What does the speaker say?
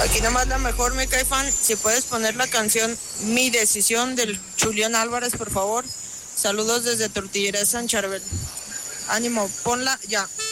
Aquí nomás la mejor, me cae fan. Si puedes poner la canción Mi Decisión del Julián Álvarez, por favor. Saludos desde Tortillería San Charbel. Ánimo, ponla ya.